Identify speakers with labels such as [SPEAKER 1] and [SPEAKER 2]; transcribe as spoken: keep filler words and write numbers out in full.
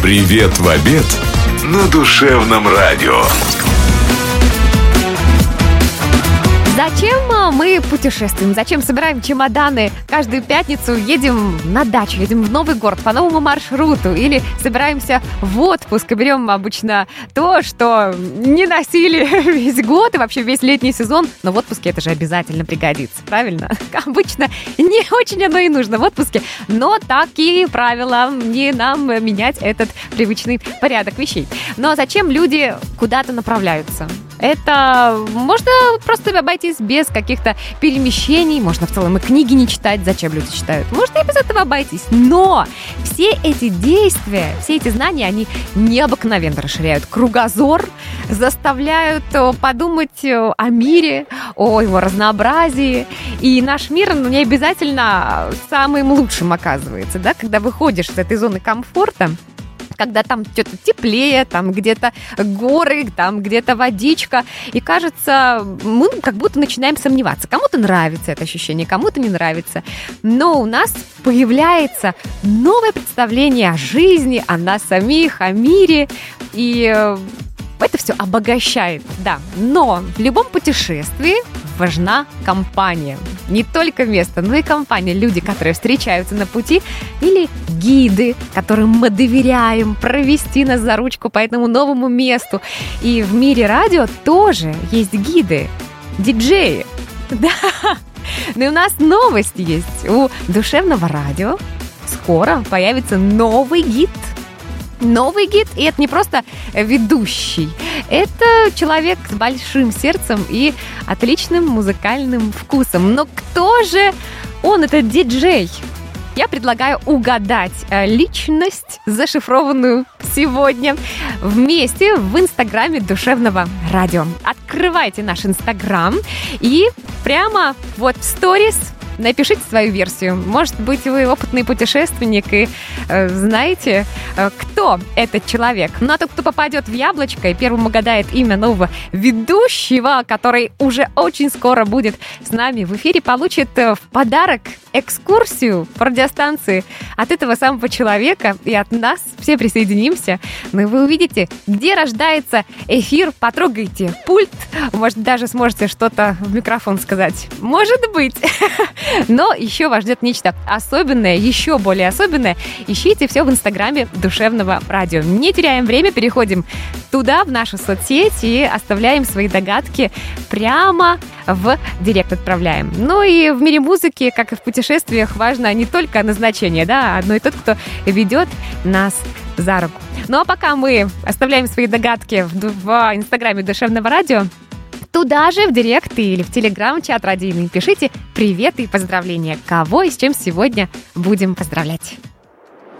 [SPEAKER 1] Привет в обед на душевном радио.
[SPEAKER 2] Зачем мы путешествуем? Зачем собираем чемоданы? Каждую пятницу едем на дачу, едем в новый город по новому маршруту. Или собираемся в отпуск и берем обычно то, что не носили весь год и вообще весь летний сезон. Но в отпуске это же обязательно пригодится, правильно? Обычно не очень оно и нужно в отпуске. Но такие правила, не нам менять этот привычный порядок вещей. Но зачем люди куда-то направляются? Это можно просто обойтись без каких-то перемещений, можно в целом и книги не читать, зачем люди читают. Можно и без этого обойтись. Но все эти действия, все эти знания, они необыкновенно расширяют кругозор, заставляют подумать о мире, о его разнообразии. И наш мир, ну, не обязательно самым лучшим оказывается, да, когда выходишь из этой зоны комфорта, когда там что-то теплее, там где-то горы, там где-то водичка. И кажется, мы как будто начинаем сомневаться. Кому-то нравится это ощущение, кому-то не нравится. Но у нас появляется новое представление о жизни, о нас самих, о мире. И это все обогащает, да. Но в любом путешествии важна компания. Не только место, но и компания. Люди, которые встречаются на пути, или гиды, которым мы доверяем провести нас за ручку по этому новому месту. И в мире радио тоже есть гиды, диджеи. Да. Но и у нас новость есть. У душевного радио скоро появится новый гид. Новый гид, и это не просто ведущий, это человек с большим сердцем и отличным музыкальным вкусом. Но кто же он, этот диджей? Я предлагаю угадать личность, зашифрованную сегодня, вместе в инстаграме душевного радио. Открывайте наш инстаграм и прямо вот в сторис напишите свою версию. Может быть, вы опытный путешественник и э, знаете, э, кто этот человек. Ну, а тот, кто попадет в яблочко и первым угадает имя нового ведущего, который уже очень скоро будет с нами в эфире, получит э, в подарок экскурсию по радиостанции от этого самого человека, и от нас все присоединимся. Ну, и вы увидите, где рождается эфир, потрогаете пульт, может, даже сможете что-то в микрофон сказать. Может быть. Но еще вас ждет нечто особенное, еще более особенное. Ищите все в инстаграме душевного радио. Не теряем время, переходим туда, в нашу соцсеть, и оставляем свои догадки прямо в директ отправляем. Ну и в мире музыки, как и в путешествиях, важно не только назначение, да, но и тот, кто ведет нас за руку. Ну а пока мы оставляем свои догадки в, в инстаграме душевного радио, туда же в директ или в телеграм-чат радийный пишите привет и поздравления. Кого и с чем сегодня будем поздравлять.